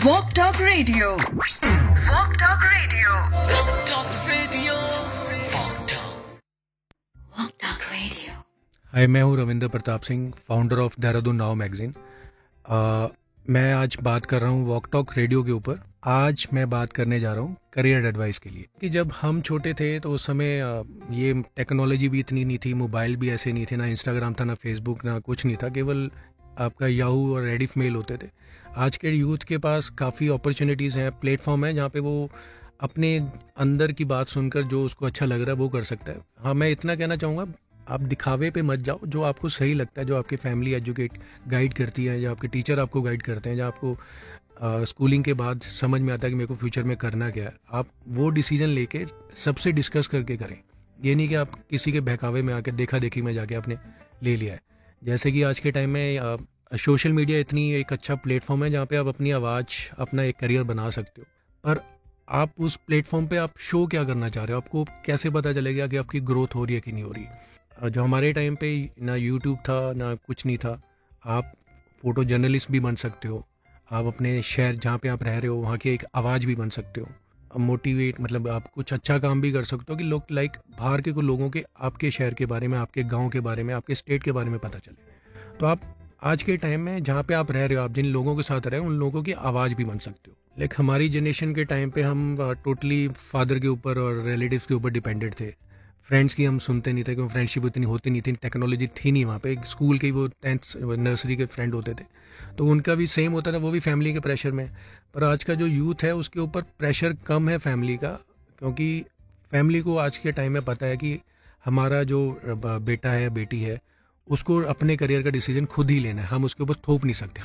Walk Talk Radio. Walk Talk Radio. Walk Talk Radio. Walk Talk. Walk Talk Radio. हाय, मैं हूँ Ravindra Pratap Singh, founder of Dehradun now magazine. मैं आज बात कर रहा हूँ वॉक टॉक रेडियो के ऊपर। आज मैं बात करने जा रहा हूँ करियर एडवाइस के लिए कि जब हम छोटे थे तो उस समय ये टेक्नोलॉजी भी इतनी नहीं थी, मोबाइल भी ऐसे नहीं थे, ना इंस्टाग्राम था, ना फेसबुक, ना कुछ नहीं था, केवल आपका याहू और रेडिफ मेल होते थे। आज के यूथ के पास काफ़ी अपॉर्चुनिटीज़ हैं, प्लेटफॉर्म है जहाँ पे वो अपने अंदर की बात सुनकर जो उसको अच्छा लग रहा है वो कर सकता है। हाँ, मैं इतना कहना चाहूँगा, आप दिखावे पे मत जाओ, जो आपको सही लगता है, जो आपकी फैमिली एजुकेट गाइड करती है, जो आपके टीचर आपको गाइड करते हैं, जो आपको स्कूलिंग के बाद समझ में आता है कि मेरे को फ्यूचर में करना क्या है, आप वो डिसीजन लेके सबसे डिस्कस करके करें। ये नहीं कि आप किसी के बहकावे में आके देखा देखी में जाके आपने ले लिया है। जैसे कि आज के टाइम में सोशल मीडिया इतनी एक अच्छा प्लेटफॉर्म है जहाँ पे आप अपनी आवाज़, अपना एक करियर बना सकते हो, पर आप उस प्लेटफॉर्म पे आप शो क्या करना चाह रहे हो, आपको कैसे पता चलेगा कि आपकी ग्रोथ हो रही है कि नहीं हो रही। जो हमारे टाइम पे ना यूट्यूब था, ना कुछ नहीं था। आप फोटो जर्नलिस्ट भी बन सकते हो, आप अपने शहर जहाँ पे आप रह रहे हो वहाँ की एक आवाज़ भी बन सकते हो, मोटिवेट, मतलब आप कुछ अच्छा काम भी कर सकते हो कि लोग बाहर के कुछ लोगों के आपके शहर के बारे में, आपके गांव के बारे में, आपके स्टेट के बारे में पता चले। तो आप आज के टाइम में जहाँ पे आप रह रहे हो, आप जिन लोगों के साथ रहे हो, उन लोगों की आवाज़ भी बन सकते हो। लाइक हमारी जनरेशन के टाइम पे हम टोटली फादर के ऊपर और रिलेटिव्स के ऊपर डिपेंडेड थे। फ्रेंड्स की हम सुनते नहीं थे क्योंकि फ्रेंडशिप इतनी होती नहीं थी, टेक्नोलॉजी थी नहीं वहाँ पे। स्कूल के वो 10th नर्सरी के फ्रेंड होते थे, तो उनका भी सेम होता था, वो भी फैमिली के प्रेशर में। पर आज का जो यूथ है उसके ऊपर प्रेशर कम है फैमिली का, क्योंकि फैमिली को आज के टाइम में पता है कि हमारा जो बेटा है, बेटी है, उसको अपने करियर का डिसीजन खुद ही लेना है, हम उसके ऊपर थोप नहीं सकते।